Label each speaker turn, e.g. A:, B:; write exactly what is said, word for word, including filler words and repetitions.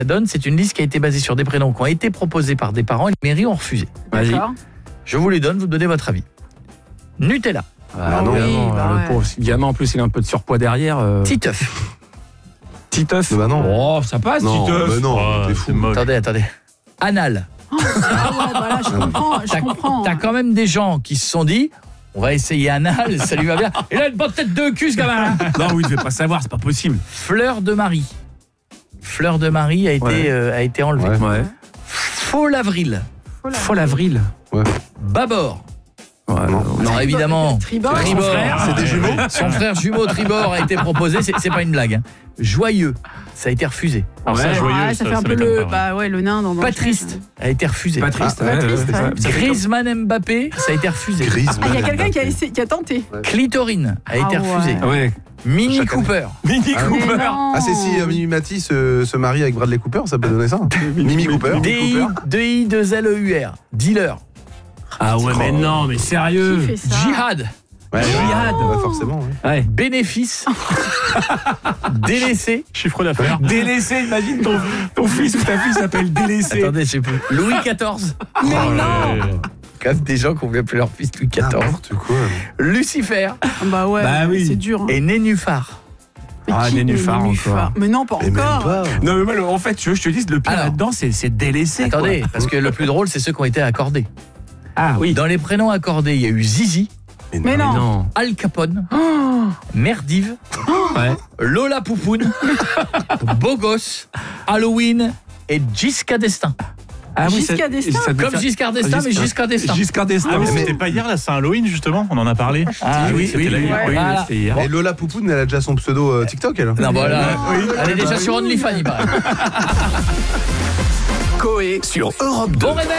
A: donne, c'est une liste qui a été basée sur des prénoms qui ont été proposés par des parents et les mairies ont refusé.
B: Vas-y.
C: D'accord.
A: Je vous les donne, vous donnez votre avis. Nutella,
B: Ah non,
C: oui,
B: non,
C: bah
B: le
C: ouais.
B: pauvre, si le gamin en plus il a un peu de surpoids derrière. Euh...
A: Titeuf.
B: Titeuf.
D: Bah non.
B: Oh, ça passe,
D: Non,
B: Titeuf.
D: bah non,
E: Oh,
D: t'es
E: c'est
D: fou.
E: moche.
A: Attendez, attendez. Anal.
C: Ah ouais, bah là, je comprends. Je
A: T'as,
C: comprends.
A: t'as quand même des gens qui se sont dit, on va essayer anal, ça lui va bien. Et là, une bonne tête de cul, ce gamin.
B: Non, oui, il devait pas savoir, c'est pas possible.
A: Fleur de Marie. Fleur de Marie a été,
B: Ouais.
A: euh, a été enlevée.
D: Ouais.
B: Ouais.
A: Faux Avril.
C: Voilà.
B: Folle avril.
A: Babord.
B: Ouais,
D: Non.
A: Non, évidemment.
C: Tribord.
A: Tribord.
D: C'est des jumeaux.
A: Son frère jumeau Tribord a été proposé, c'est, c'est pas une blague. hein. Joyeux, ça a été refusé.
E: Alors ça,
B: Ouais.
E: joyeux,
C: Ah, ça,
E: ça,
C: fait un
E: ça
C: peu
E: m'étonne
C: le,
E: pas, ouais.
C: bah ouais, le nain dans. dans
A: Pas
C: le
A: triste,
C: film.
A: a été refusé.
B: Pas triste.
C: Ah,
B: ouais,
C: pas triste,
B: ouais,
C: ouais.
B: ça- ça fait
A: Griezmann Mbappé, ça a été refusé.
C: Ah,
D: Griezmann.
C: il y a quelqu'un qui a essayé, qui a tenté.
A: Clitorine a été
C: Ah ouais.
A: refusé.
B: comme- Ouais.
A: Mini
D: Chaque année.
A: Cooper.
B: Mini
D: Ah,
C: Mais
B: Cooper.
C: non.
D: Ah c'est si euh, Mimi Mati se, se marie avec Bradley Cooper, ça peut donner ça. Mimi Cooper.
A: D I deux L E U R. Dealer.
B: Ah ouais, mais non, mais sérieux.
C: Qui fait ça?
A: Jihad.
D: Ouais,
B: Jihad.
D: ouais, forcément. Ouais.
B: Ouais.
A: Bénéfice. Délaissé.
E: Chiffre d'affaires.
B: Délaissé, imagine ton, ton fils ou ta fille s'appelle Délaissé.
A: Attendez, je sais plus. Louis quatorze.
C: Mais
E: Oh,
C: non.
E: ouais.
A: Comme des gens qui ont appelé leur fils Louis quatorze.
D: N'importe quoi.
A: Lucifer.
C: Bah ouais,
B: Bah oui.
C: c'est dur. hein.
A: Et Nénuphar.
C: Mais
B: Ah,
C: qui-
B: Nénuphar
C: mais Nénuphar.
B: encore.
C: Mais non, pas
D: Mais même
C: encore.
D: pas.
B: Non, mais moi, le- en fait, tu veux que je te dise, le pire
A: Alors.
B: là-dedans, c'est, c'est Délaissé. quoi.
A: Attendez, parce que le plus drôle, c'est ceux qui ont été accordés.
B: Ah oui.
A: Dans les prénoms accordés, il y a eu Zizi,
C: Mais
B: Mais
C: non.
B: non.
A: Al Capone,
C: Oh.
A: Merdive,
B: Ouais.
A: Lola Poupoune, Bogos, Halloween et Giscard d'Estaing.
B: Ah
C: Giscard
B: ça-
C: d'Estaing.
B: ça devait
A: Comme
B: faire-
A: Giscard d'Estaing, mais
B: Giscard-
A: Giscard d'Estaing.
B: Giscard d'Estaing.
E: Ah, mais
D: mais-
E: c'était pas hier, là, c'est Halloween, justement, on en a parlé.
A: Ah oui,
E: c'était
A: oui,
E: la
A: oui,
E: nuit.
B: Oui,
A: Voilà.
B: c'était hier.
D: Et Lola Poupoune, elle a déjà son pseudo euh, TikTok, elle.
A: Non, voilà.
D: Oui.
A: Elle est déjà sur OnlyFans, il paraît.
F: Coé sur Europe deux.
A: Bon réveil.